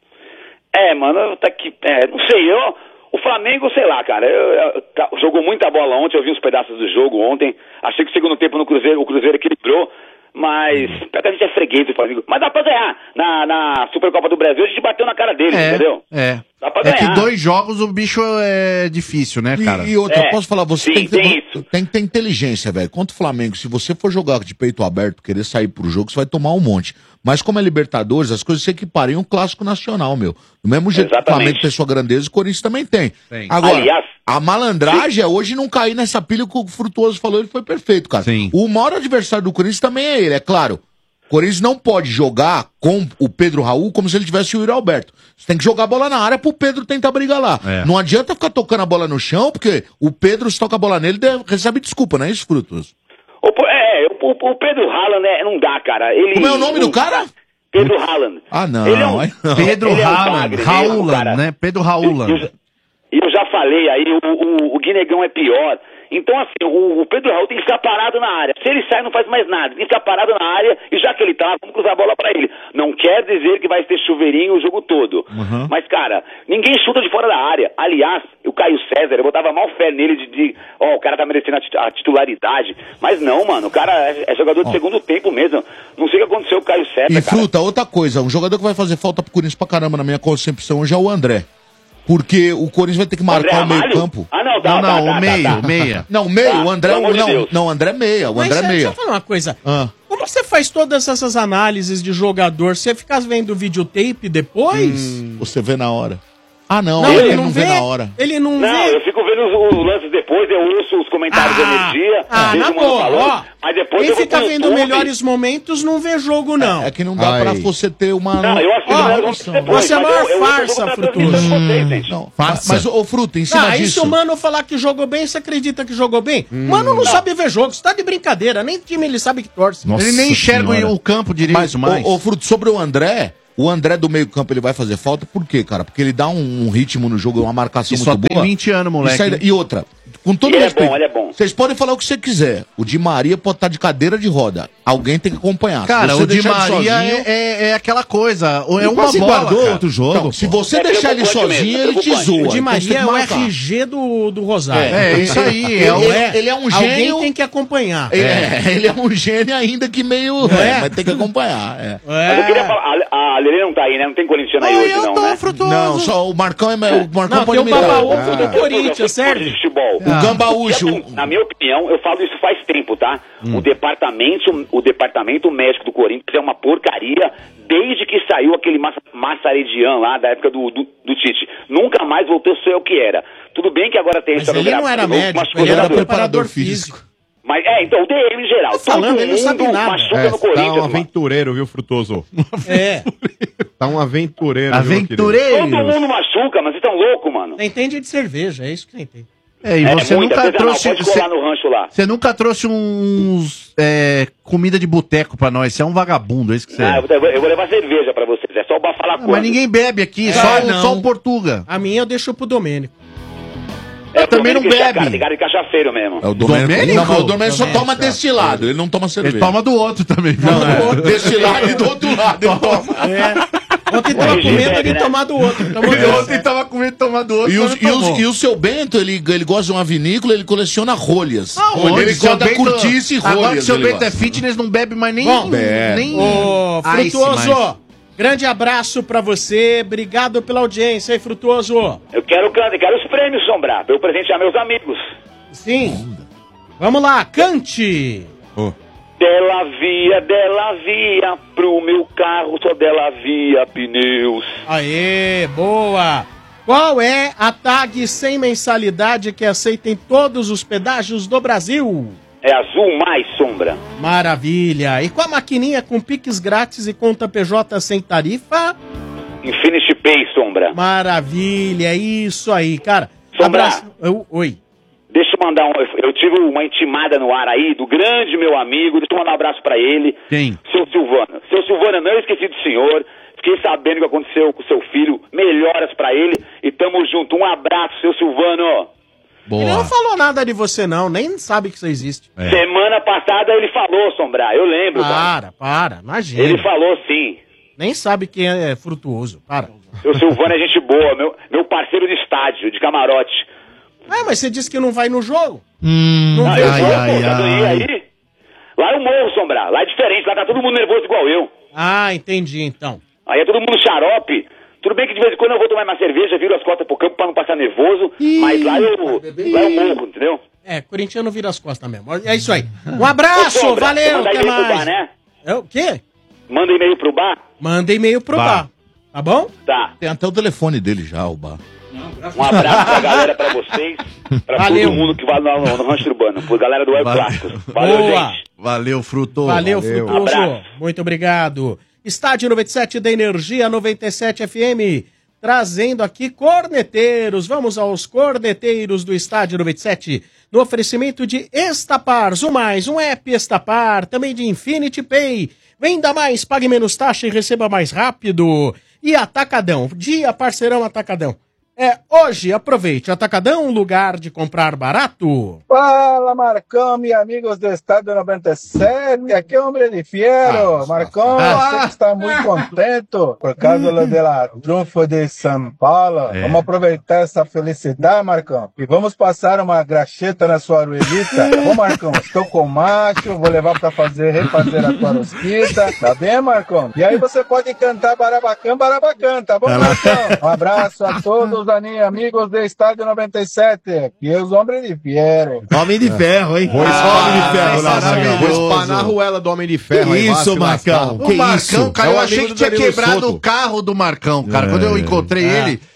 É, mano, tá aqui, é, não sei, eu, o Flamengo, sei lá, cara, eu, eu, tá, jogou muita bola ontem, eu vi uns pedaços do jogo ontem, achei que o segundo tempo no Cruzeiro, o Cruzeiro equilibrou, mas, porque a gente é freguês do Flamengo, mas dá pra ganhar, na, na Supercopa do Brasil a gente bateu na cara deles, é, entendeu? É, dá pra é ganhar. que dois jogos o bicho é difícil, né, cara? E, e outra, é, posso falar, você sim, tem, que ter, tem, tem que ter inteligência, velho, contra o Flamengo, se você for jogar de peito aberto, querer sair pro jogo, você vai tomar um monte. Mas como é Libertadores, as coisas se equiparem um clássico nacional, meu. Do mesmo jeito Exatamente. que o Flamengo tem sua grandeza, o Corinthians também tem. tem. Agora, Aliás, a malandragem é hoje não cair nessa pilha que o Frutuoso falou, ele foi perfeito, cara. Sim. O maior adversário do Corinthians também é ele, é claro. O Corinthians não pode jogar com o Pedro Raul como se ele tivesse o Yuri Alberto. Você tem que jogar a bola na área pro Pedro tentar brigar lá. É. Não adianta ficar tocando a bola no chão, porque o Pedro, se toca a bola nele, recebe desculpa, não é isso, Frutuoso? É, o, o Pedro Haaland, né, não dá, cara. Ele, Como é o nome do cara? Pedro Haaland. Ah, não. Ele é um, não. Pedro ele Haaland, é um Haaland, né? Pedro Haaland. E eu, eu já falei aí, o, o, o Guinegão é pior. Então, assim, o, o Pedro Raul tem que ficar parado na área. Se ele sai, não faz mais nada. Tem que ficar parado na área e já que ele tá, vamos cruzar a bola pra ele. Não quer dizer que vai ter chuveirinho o jogo todo. Uhum. Mas, cara, ninguém chuta de fora da área. Aliás, o Caio César, eu botava mal fé nele de, de ó, o cara tá merecendo a titularidade. Mas não, mano, o cara é, é jogador de oh. segundo tempo mesmo. Não sei o que aconteceu com o Caio César, E, cara. Fruta, outra coisa, um jogador que vai fazer falta pro Corinthians pra caramba, na minha concepção, hoje é o André. Porque o Corinthians vai ter que marcar o meio campo. Ah, não, tá, não, não, tá, o tá, meio, tá, tá. meia. Não, meio, tá, o André, não, não, não, André é meia, o Mas André é meia. deixa eu falar uma coisa. Ah. Como você faz todas essas análises de jogador? Você fica vendo videotape depois? Hum, você vê na hora. Ah, não, Não, ele, ele não não vê vê? na hora. Ele não, Não, vê. eu fico vendo os, os lances depois, eu ouço os comentários da energia, Ah, vejo na o Mano boa, falando, ó. mas depois Quem eu vou fica pro vendo YouTube. melhores momentos não vê jogo, não. É que não dá Ai. pra você ter uma. Não, eu assisto Ó, mais um você depois, é a mas maior eu- eu ouço o farsa, jogo na Frutuoso. transmissão de vocês, gente. Não, Farsa. mas, ô Fruto, em cima Ah, aí se disso. o Mano falar que jogou bem, você acredita que jogou bem? Mano não sabe ver jogo, você tá de brincadeira, nem time ele sabe que torce. Nossa Ele nem enxerga Senhora. o campo direito Mas, mais. ô, ô, Fruto, sobre o André, o André do meio-campo ele vai fazer falta, por quê, cara? Porque ele dá um, um ritmo no jogo, uma marcação E muito só tem boa. vinte anos, moleque, Isso aí- hein? e outra, com todo Ele é respeito. bom, ele é bom. Vocês podem falar o que você quiser. O Di Maria pode estar de cadeira de roda. Alguém tem que acompanhar. Cara, Se você o Di deixar ele Maria sozinho- é, é, é aquela coisa. É Ele uma quase bola. guardou cara. outro jogo. Não, se pô. você É deixar ele preocupante sozinho, mesmo, é ele te preocupante. zoa. O Di Então você Maria tem é que o marcar. R G do, do Rosário. É, isso aí. Ele, É, o- ele- ele é um Alguém gênio. tem que acompanhar. É, ele é um gênio ainda que meio. Não é? É, mas tem que acompanhar. É. Mas eu queria falar, a, a Lelê não tá aí, né? Não tem corintiano aí Oi, hoje eu não, tô né? frutuoso. Não, só o Marcão é. O Marcão Não, pode tem o imitar. Baba Ovo Ah. do Corinthians, certo? De futebol. O Gambaúcho. E, assim, na minha opinião, eu falo isso faz tempo, tá? O departamento, o departamento médico do Corinthians é uma porcaria desde que saiu aquele Massa- Massaredian lá da época do, do, do Tite. Nunca mais voltou a ser o que era. Tudo bem que agora tem Mas essa ele não era médico, ele era preparador físico. Mas é, então, o D M em geral. Tô falando, todo ele não mundo sabe nada. machuca É, no tá Corinthians, um mano. aventureiro, viu, Frutoso? É. Tá um aventureiro, viu, querido? Todo Aventureiro. mundo machuca, mas vocês estão loucos, mano. Tem entende de cerveja, é isso que tem entende. É, e É, você muita nunca coisa trouxe. não, pode Você, colar no rancho lá. você nunca trouxe uns. é, comida de boteco pra nós. Você é um vagabundo, é isso que você Ah, é. eu, vou, eu vou levar cerveja pra vocês, é só o Bafala Ah, mas ninguém bebe aqui, É, só, não. só o Portuga. A minha eu deixo pro Domênico. É, também não bebe. Cara, tem cara de cachaceiro mesmo. É o Domênico. Domênico? Não, mas o Domênico só Domênico. toma destilado, ele não toma cerveja. Ele toma do outro também. viu? Não, é. Destilado e do outro lado ele toma. É. Ontem tava Hoje com medo bebe, de né? tomar do outro. Tomou Ele dois. ontem tava com medo de tomar do outro. E, mas os- não e os- tomou. e o seu Bento, ele, ele gosta de uma vinícola, ele coleciona rolhas. Aonde? Ele Seu gosta da Bento- curtice e rolhas. Agora que o seu ele Bento é gosta. fitness, não bebe mais nem. Bom, é. nem Ô, ice Frutuoso, mais. grande abraço pra você. Obrigado pela audiência aí, Frutuoso. Eu quero, eu quero os prêmios, Sombrar, pra eu presentear meus amigos. Sim. Vamos lá, cante. Dela via, dela via, pro meu carro só dela via pneus. Aê, boa. Qual é a tag sem mensalidade que aceita em todos os pedágios do Brasil? É azul mais sombra. Maravilha. E com a maquininha com Pix grátis e conta P J sem tarifa? Infinity Pay, Sombra. Maravilha, é isso aí, cara. Sombra. Abraço. Eu- Oi. Deixa eu mandar um. Eu tive uma intimada no ar aí do grande meu amigo. Deixa eu mandar um abraço pra ele. Quem? Seu Silvano. Seu Silvano, eu não esqueci do senhor. Fiquei sabendo o que aconteceu com seu filho. Melhoras pra ele. E tamo junto. Um abraço, seu Silvano. Ele não falou nada de você, não. Nem sabe que você existe. É. Semana passada ele falou, Sombra. Eu lembro, cara. Para, para. Imagina. Ele falou sim. Nem sabe quem é Frutuoso. Para. Seu Silvano é gente boa. Meu, meu parceiro de estádio, de camarote. Ah, mas você disse que não vai no jogo? Hum, Não Ah, veio eu o ai, vou, jogo? ai, pô, já ganhei ai. aí. Lá eu morro, Sombra. Lá é diferente. Lá tá todo mundo nervoso igual eu. Ah, entendi, então. Aí é todo mundo xarope. Tudo bem que de vez em quando eu vou tomar uma cerveja, viro as costas pro campo pra não passar nervoso, mas lá eu, lá eu morro, entendeu? É, corintiano vira as costas mesmo. É isso aí. Um abraço, Ô, Sombra, valeu, manda até e-mail pro mais. bar, né? É o quê? Manda e-mail pro bar? Manda e-mail pro Bar. bar. Tá bom? Tá. Tem até o telefone dele já, o bar. Um abraço pra galera, pra vocês, pra Valeu. todo mundo que vai no, no, no Rancho Urbano, por galera do Web Valeu. Clássicos. Valeu, Boa. gente. Valeu, Fruto. Valeu, valeu. Frutuoso. Abraço. Muito obrigado. Estádio noventa e sete da Energia, noventa e sete F M, trazendo aqui corneteiros. Vamos aos corneteiros do Estádio noventa e sete, no oferecimento de Estapar, o mais, um app Estapar, também de Infinity Pay. Venda mais, pague menos taxa e receba mais rápido. E Atacadão, dia parceirão Atacadão. É hoje, aproveite. Atacadão, lugar de comprar barato. Fala, Marcão, e amigos do Estádio noventa e sete, aqui é o Homem de Fiero. Marcão, você que está muito contente por causa do la triunfo de São Paulo. É. Vamos aproveitar essa felicidade, Marcão, e vamos passar uma graxeta na sua orelhita. Tá bom, Marcão? Estou com macho, vou levar para fazer, refazer a tua rosquita. Tá bem, Marcão? E aí você pode cantar Barabacã, Barabacã, tá bom, Marcão? Um abraço a todos, Dani, amigos do Estádio noventa e sete, aqui é os Homens de Fiero. Homem de ferro, hein? Vou espanar, Homem de ferro, lá, maravilhoso. Vou espanar a ruela do Homem de Ferro. Que aí, vai isso, se Marcão? lascar. O Marcão, isso? cara, É o eu achei amigo que do tinha Danilo quebrado Souto. o carro do Marcão, cara. É. Quando eu encontrei É. ele,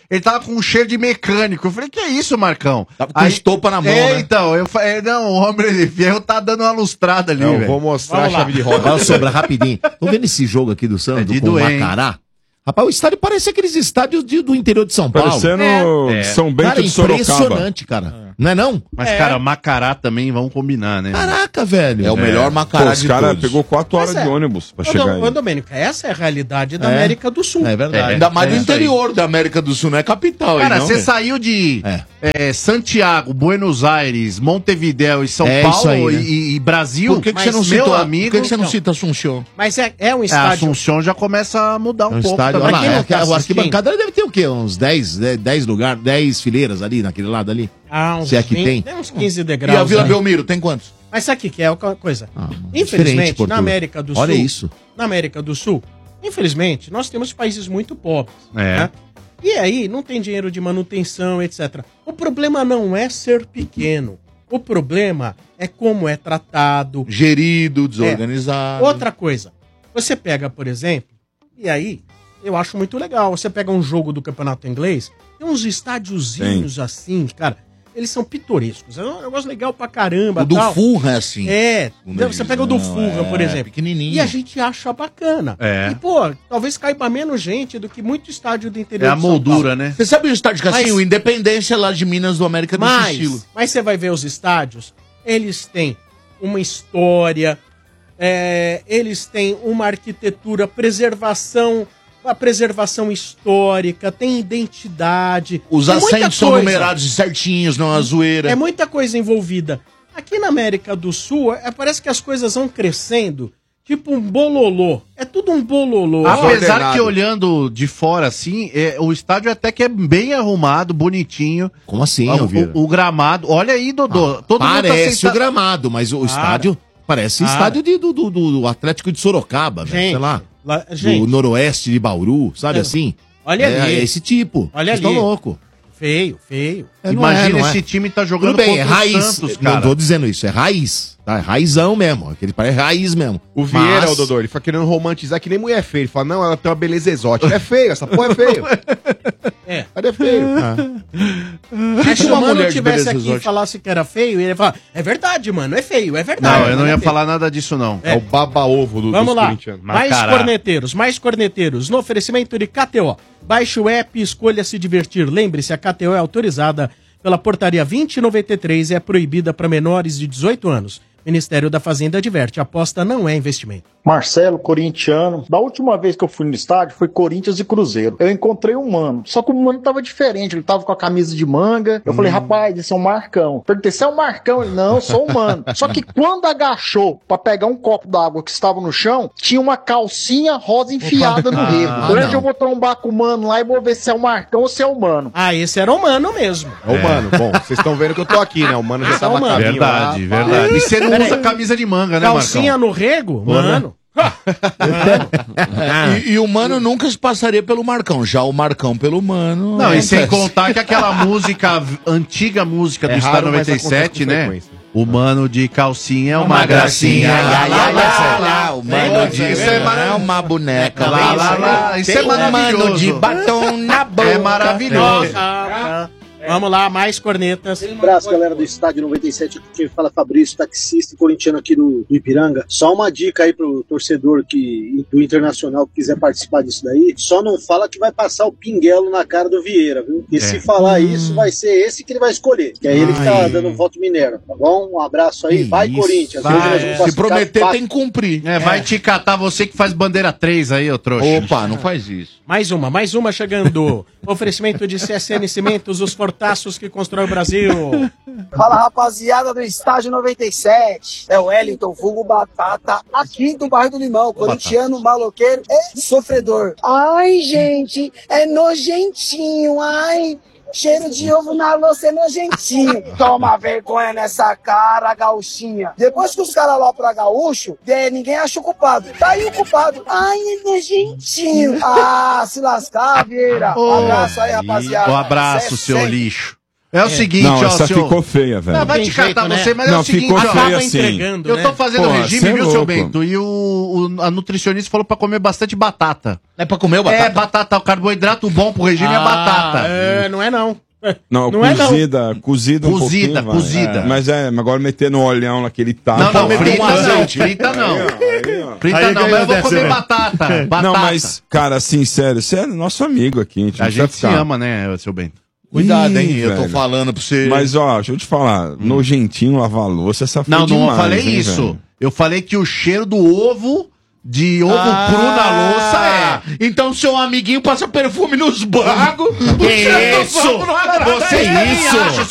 ele tava com um cheiro de mecânico. Eu falei, que é isso, Marcão? Tava com estopa na mão, é, né? então, eu falei, não, o homem de ferro tá dando uma lustrada ali, Não, velho. vou mostrar Vamos a chave lá. de roda. Fala sobre rapidinho. Tô vendo esse jogo aqui do Santos, de com o doer, hein? Macará. Rapaz, o estádio parece aqueles estádios de- do interior de São Paulo. Parecendo É. São Bento Cara, de Sorocaba. impressionante, cara. Não é não? Mas, É. cara, Macará também, vamos combinar, né? Caraca, velho. É o melhor Pô, Macará os de caras todos. pegou quatro horas Mas é. de ônibus pra Ô, chegar Dom- Ô, aí. Domênico, essa é a realidade da É. América do Sul. É verdade. Ainda mais É no isso aí. interior da América do Sul, não é capital aí, Cara, não, você velho. saiu de É. é, Santiago, Buenos Aires, Montevidéu e São É isso Paulo aí, né? e, e Brasil. Por que, que Mas, você não meu citou? amigo, Por que, que você não então. cita Assunção? Mas é, é um A estádio. Assunção já começa a mudar um, É um pouco estádio. também. Olha quem lá, não é, tá a assistindo? arquibancada deve ter o quê? Uns dez, dez lugares, dez fileiras ali, naquele lado ali. Ah, uns Se é que vinte, tem. uns quinze E degraus. a Vila né? Belmiro, tem quantos? Mas sabe o que que é a coisa? Ah, Infelizmente, diferente, na Portugal. América do Sul. Olha isso. Na América do Sul, infelizmente, nós temos países muito pobres. É. né? E aí, não tem dinheiro de manutenção, etcétera. O problema não é ser pequeno. O problema é como é tratado. Gerido, desorganizado. Outra coisa, você pega, por exemplo, e aí, eu acho muito legal. Você pega um jogo do campeonato inglês, tem uns estádiozinhos assim, cara. Eles são pitorescos. É um negócio legal pra caramba. O do tal. Fulham é assim. É, Segunda você pega o do divisão, Fulham, por é, exemplo. pequenininho. E a gente acha bacana. É. E, pô, talvez caiba menos gente do que muito estádio do interior É a de São moldura, Paulo. né? Você sabe o estádio de Cassinho? Mas- Independência lá de Minas do América desse Mas, estilo. mas você vai ver os estádios, eles têm uma história, é, eles têm uma arquitetura, preservação, a preservação histórica, tem identidade. Os tem muita assentos são coisa. numerados e certinhos, não a zoeira. É muita coisa envolvida. Aqui na América do Sul, é, parece que as coisas vão crescendo, tipo um bololô. É tudo um bololô. Apesar que olhando de fora assim, é, o estádio até que é bem arrumado, bonitinho. Como assim, o, Elvira? o, o gramado, olha aí, Dodô. todo mundo tá Parece senta- o gramado, mas o Para. estádio parece Para. estádio de- do, do, do Atlético de Sorocaba, velho, Gente, sei lá. lá- gente. Do noroeste de Bauru, sabe É. assim? Olha é, ali. É esse tipo. Olha Vocês tão ali. louco. Feio, feio. É, não Imagina é, não esse é. time tá jogando Tudo bem, é contra o raiz. Santos, Não cara. tô dizendo isso, é raiz. Tá? É raizão mesmo. Aquele parece raiz mesmo. O Vieira, Mas- o Dodô, ele fica querendo romantizar que nem mulher feia. Ele fala, não, ela tem uma beleza exótica. É feio, essa porra é feio. É. Mas é feio. Mas se o uma mano mulher de tivesse beleza aqui e exótica. falasse que era feio, ele ia falar, é verdade, mano, é feio, é verdade. Não, eu não mano, ia é feio." falar nada disso, não. É, o baba-ovo do, Vamos dos lá, corintianos. mais Macará. corneteiros, mais corneteiros, no oferecimento de K T O. Baixe o app e escolha se divertir. Lembre-se, a K T O é autorizada pela portaria vinte e noventa e três e é proibida para menores de dezoito anos. Ministério da Fazenda adverte, aposta não é investimento. Marcelo, corintiano. Da última vez que eu fui no estádio foi Corinthians e Cruzeiro. Eu encontrei um mano, só que o mano tava diferente, ele tava com a camisa de manga. Eu falei, rapaz, esse é um Marcão. Perguntei, você é um Marcão? Ele, não, eu sou um mano. Só que quando agachou pra pegar um copo d'água que estava no chão, tinha uma calcinha rosa enfiada no rego. Ah, Hoje não. eu vou trombar com o mano lá e vou ver se é o Marcão ou se é o mano. Ah, esse era o mano mesmo. É o mano. Bom, vocês estão vendo que eu tô aqui, né? O mano já Ah, tava o mano. caminho lá. Verdade, verdade. E você não Peraí. usa camisa de manga, né, Calcinha Marcão? no rego? Mano. E, e o Mano nunca se passaria pelo Marcão. Já o Marcão pelo Mano. Não, e sem acontece. contar que aquela música, antiga música do É Estado raro, mas noventa e acontece sete, com né? frequência. O mano de calcinha é uma, gracinha. Lá, lá, lá, lá, o Mano de Isso é é uma boneca. Lá, lá, lá. Isso é Tem um Mano maravilhoso. de batom na boca. É maravilhoso. Vamos lá, mais cornetas. Um abraço, galera do Estádio noventa e sete. Aqui quem fala é Fabrício, taxista e corintiano aqui do, do Ipiranga. Só uma dica aí pro torcedor que, do Internacional que quiser participar disso daí. Só não fala que vai passar o pinguelo na cara do Vieira, viu? E É. se falar isso, vai ser esse que ele vai escolher. Que é ele que tá Ai. dando voto mineiro, tá bom? Um abraço aí. Que Vai, isso. Corinthians. Vai. Hoje nós vamos Se classificar prometer, quatro. tem que cumprir. É, vai te catar você que faz bandeira três aí, ô trouxa. Opa, não faz isso. Mais uma, mais uma chegando. Oferecimento de C S N Cimentos, os fortaços que constrói o Brasil. Fala, rapaziada do Estádio noventa e sete. É o Wellington, vulgo Batata, aqui do bairro do Limão, corintiano, maloqueiro e sofredor. Ai, gente, é nojentinho, ai. Cheiro de ovo na louça é nojentinho. Toma vergonha nessa cara, gauchinha. Depois que os caras lá pra gaúcho, é, ninguém acha o culpado. Tá aí o culpado. Ai, é nojentinho. Ah, se lascar, Vieira. Um abraço aí, rapaziada. Um abraço, Cê- seu cê- lixo. É o seguinte, não, ó, essa senhor- ficou feia, velho. Não, vai te jeito, catar né? você, mas é Não, o seguinte, ficou ó, feio assim. eu tô fazendo Porra, regime, cê é viu, seu louco. Bento? E o, o- a nutricionista falou pra comer bastante batata. É pra comer o batata? É, batata, o carboidrato bom pro regime é Ah, batata. É, não é não. Não, Não é, não. cozida, cozida um Cozida, pouquinho, vai. cozida. É. Mas é, mas agora meter no olhão naquele taco. Não, não, vai. frita não, frita não. Frita Aí não, mas eu vou ganhou comer dessa, batata. velho. Batata. Não, mas, cara, assim, sério, você é nosso amigo aqui. A gente, A não gente precisa se ficar- ama, né, seu Bento? Cuidado, hein? Ih, Eu tô velho. falando pra você. Mas, ó, deixa eu te falar. Nojentinho lavar a louça, essa foi Não, não demais, falei hein, isso. velho? Eu falei que o cheiro do ovo, de ovo Ah, cru na louça é. Então seu amiguinho passa perfume nos bagos. Que isso? Você também acha,